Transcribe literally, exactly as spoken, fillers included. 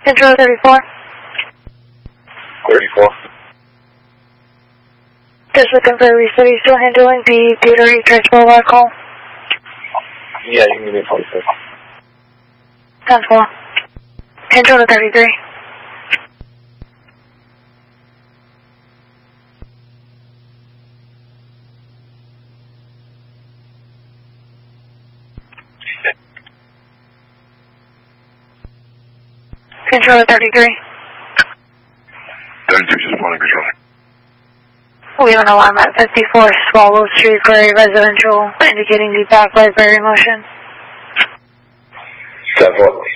Control thirty-four. thirty-four. Just looking for a reset. Are you still handling the Gatorade Church Boulevard call? Yeah, you can give me a call, sir. ten four. Control to thirty-three. Control to thirty-three. thirty-three, just responding, control. We have an alarm at fifty-four Swallow Street for a residential indicating the back light bearing motion. ten four.